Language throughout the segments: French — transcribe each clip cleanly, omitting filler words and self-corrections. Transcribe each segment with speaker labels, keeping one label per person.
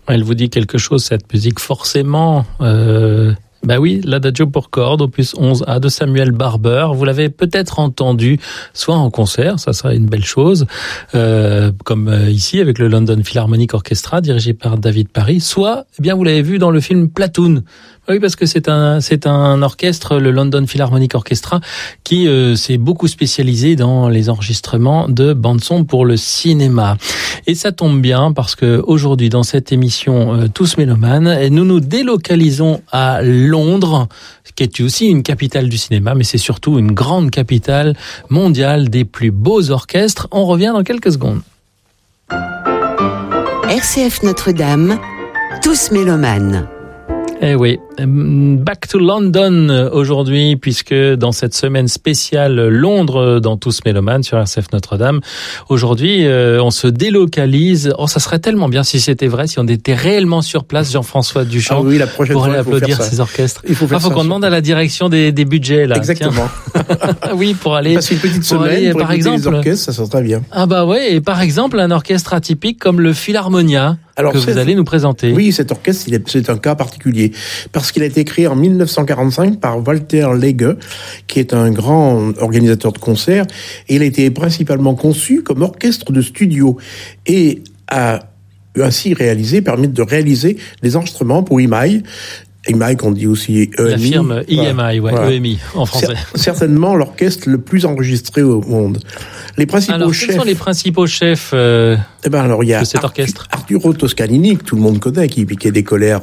Speaker 1: Elle vous dit quelque chose, cette musique, forcément. Oui, l'Adagio pour cordes, opus 11A de Samuel Barber. Vous l'avez peut-être entendu, soit en concert, ça serait une belle chose, comme ici avec le London Philharmonic Orchestra, dirigé par David Parry, soit, vous l'avez vu dans le film Platoon. Oui, parce que c'est un orchestre, le London Philharmonic Orchestra, qui s'est beaucoup spécialisé dans les enregistrements de bande-son pour le cinéma. Et ça tombe bien parce que aujourd'hui, dans cette émission Tous Mélomanes, nous nous délocalisons à Londres, qui est aussi une capitale du cinéma, mais c'est surtout une grande capitale mondiale des plus beaux orchestres. On revient dans quelques secondes.
Speaker 2: RCF Notre-Dame, Tous Mélomanes.
Speaker 1: Eh oui, back to London aujourd'hui, puisque dans cette semaine spéciale Londres dans Tous Mélomanes sur RCF Notre-Dame, aujourd'hui on se délocalise. Oh, ça serait tellement bien si c'était vrai, si on était réellement sur place, Jean-François Duchamp,
Speaker 3: la prochaine
Speaker 1: pour
Speaker 3: fois,
Speaker 1: aller applaudir ces orchestres. Il faut qu'on demande à la direction des budgets là.
Speaker 3: Exactement.
Speaker 1: Oui, pour aller
Speaker 3: passer une petite semaine
Speaker 1: aller,
Speaker 3: pour
Speaker 1: par exemple
Speaker 3: les orchestres, ça serait très bien.
Speaker 1: Ah bah ouais, et par exemple un orchestre atypique comme le Philharmonia. Alors, que vous allez nous présenter.
Speaker 3: Oui, cet orchestre, c'est un cas particulier. Parce qu'il a été créé en 1945 par Walter Legge, qui est un grand organisateur de concerts. Et il a été principalement conçu comme orchestre de studio. Et a ainsi permis de réaliser des enregistrements pour EMI. EMI qu'on dit aussi EMI.
Speaker 1: La firme EMI, EMI en français.
Speaker 3: Certainement l'orchestre le plus enregistré au monde. Les principaux chefs.
Speaker 1: Quels sont les principaux chefs
Speaker 3: il y a
Speaker 1: de cet orchestre?
Speaker 3: Arturo Toscanini, que tout le monde connaît, qui est des colères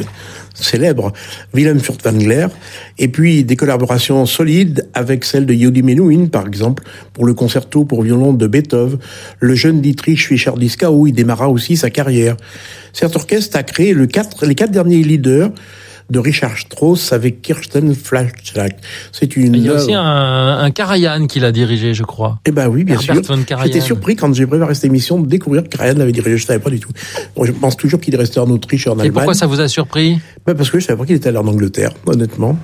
Speaker 3: célèbres, Wilhelm Furtwängler, et puis des collaborations solides avec celles de Yehudi Menuhin, par exemple, pour le concerto pour violon de Beethoven, le jeune Dietrich Fischer-Dieskau, où il démarra aussi sa carrière. Cet orchestre a créé les 4 derniers leaders de Richard Strauss avec Kirsten Flagstall.
Speaker 1: Il y a aussi un Karajan qui l'a dirigé, je crois.
Speaker 3: Eh ben oui, bien sûr. J'étais surpris quand j'ai préparé cette émission de découvrir que Karajan l'avait dirigé. Je savais pas du tout. Bon, je pense toujours qu'il est resté en Autriche et en Allemagne.
Speaker 1: Et pourquoi ça vous a surpris?
Speaker 3: Parce que je savais pas qu'il était allé en Angleterre, honnêtement.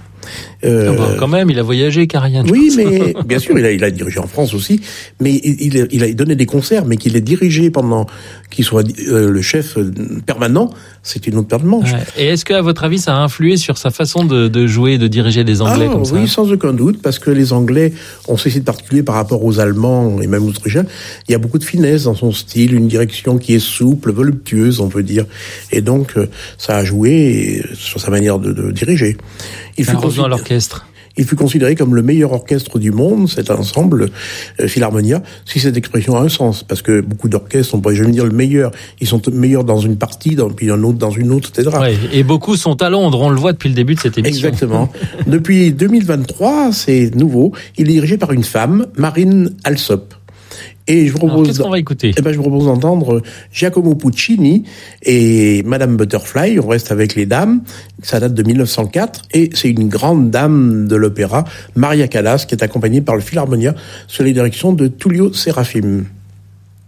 Speaker 1: Quand même, il a voyagé, Karajan.
Speaker 3: Oui, mais bien sûr, il a dirigé en France aussi, mais il a donné des concerts, mais qu'il ait dirigé pendant qu'il soit le chef permanent, c'est une autre paire de manches.
Speaker 1: Ouais. Et est-ce que, à votre avis, ça a influé sur sa façon de jouer, de diriger des Anglais comme ça?
Speaker 3: Oui, sans aucun doute, parce que les Anglais ont ceci de particulier par rapport aux Allemands et même aux Autrichiens. Il y a beaucoup de finesse dans son style, une direction qui est souple, voluptueuse, on peut dire, et donc ça a joué sur sa manière de diriger.
Speaker 1: Dans l'orchestre.
Speaker 3: Il fut considéré comme le meilleur orchestre du monde, cet ensemble Philharmonia, si cette expression a un sens, parce que beaucoup d'orchestres, on pourrait jamais dire le meilleur, ils sont meilleurs dans une partie, puis un autre dans une autre, etc.
Speaker 1: Ouais, et beaucoup sont à Londres, on le voit depuis le début de cette émission.
Speaker 3: Exactement. Depuis 2023, c'est nouveau, il est dirigé par une femme, Marine Alsop. Et je vous propose.
Speaker 1: Qu'est-ce qu'on va écouter?
Speaker 3: Je vous propose d'entendre Giacomo Puccini et Madame Butterfly. On reste avec les dames. Ça date de 1904 et c'est une grande dame de l'opéra, Maria Callas, qui est accompagnée par le Philharmonia sous la direction de Tullio Serafim.